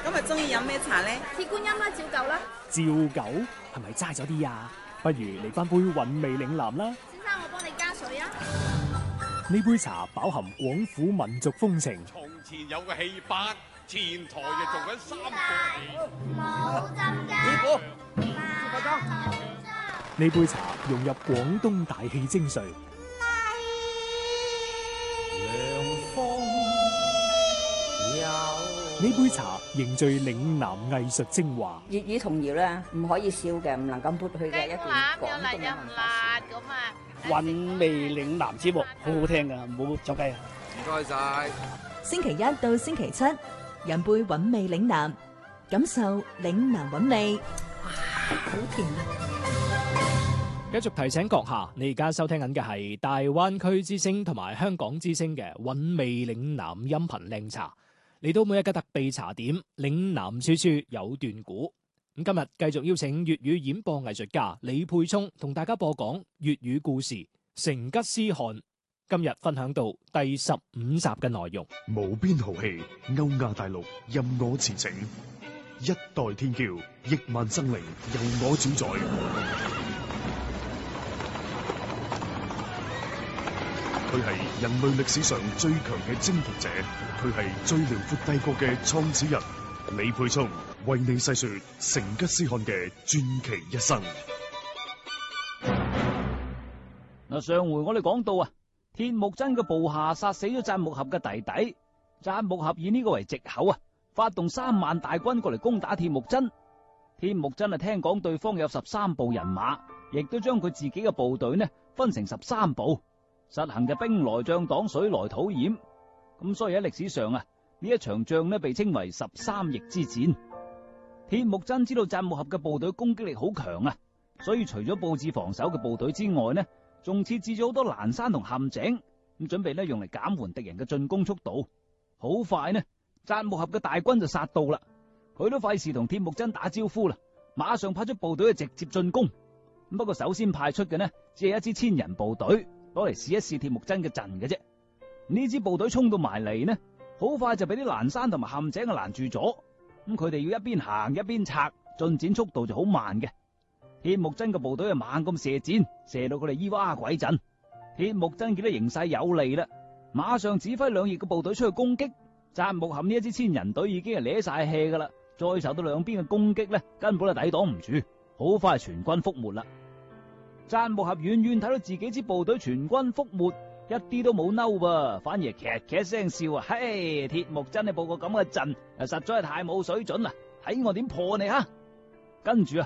今日中意飲咩茶咧？ 鐵觀音啦，照舊啦。 照舊係咪齋咗啲啊？不如嚟翻杯韻味嶺南啦。 先生，我幫你加水啊。 呢杯茶飽含廣府民族風情。 從前有個戲班，前台就做緊三個冇浸㗎。 師傅， 呢杯茶融入廣東大氣精髓。呢杯茶凝聚嶺南藝術精華。 粵語童謠咧，唔可以少嘅，唔能夠抹去嘅一段廣東嘅文化。 韻味嶺南節目好好聽噶，唔好走雞啊！ 唔該晒。 星期一到星期七，飲杯韻味嶺南，感受嶺南韻味。哇，好甜啊！ 繼續提醒閣下，你而家收聽緊嘅係大灣區之聲同埋香港之聲嘅韻味嶺南音頻靚茶。嚟到每日嘅特備茶點，嶺南處處有段古。咁今日繼續邀請粵語演播藝術家李沛聰同大家播講粵語故事《成吉思汗》。今日分享到第15集嘅內容。 無邊豪氣，歐亞大陸任我馳騁，一代天驕，億萬生靈由我主宰。佢係人類歷史上最強嘅征服者，佢係最遼闊帝國嘅創始人。李沛聰為你細說成吉思汗嘅傳奇一生。 嗱，上回我哋講到啊，鐵木真嘅部下殺死咗贊木合嘅弟弟，贊木合以呢個為藉口啊，發動3萬大軍過嚟攻打鐵木真。鐵木真啊，聽講對方有13部人馬，亦都將佢自己嘅部隊呢分成13部。實行嘅兵來將擋，水來土掩，咁所以喺歷史上啊，呢一場仗呢被稱為13翼之戰。鐵木真知道贊木合嘅部隊攻擊力好強啊，所以除咗布置防守嘅部隊之外呢，仲設置咗好多欄山同陷阱，咁準備呢用嚟減緩敵人嘅進攻速度。好快呢，贊木合嘅大軍就殺到啦，佢都費事同鐵木真打招呼啦，馬上派出部隊去直接進攻。不過首先派出嘅呢，只係一支1000人部隊，攞嚟試一試鐵木真嘅陣嘅啫。呢支部隊衝到埋嚟呢，好快就俾啲欄山同埋陷阱攔住咗。咁佢哋要一邊行一邊拆，進展速度就好慢嘅。鐵木真嘅部隊啊猛咁射箭，射到佢哋咿哇鬼震。鐵木真見到形勢有利啦，馬上指揮2翼嘅部隊出去攻擊。贊木合呢一支1000人隊已經係攣晒氣噶啦，再受到兩邊嘅攻擊呢，根本就抵擋唔住，好快全軍覆沒啦。贊木合遠遠睇到自己支部隊全軍覆沒，一啲都冇嬲噃，反而劇劇聲笑啊！嘿，鐵木真你佈個咁嘅陣，實在係太冇水準啦！睇我點破你哈！跟住啊，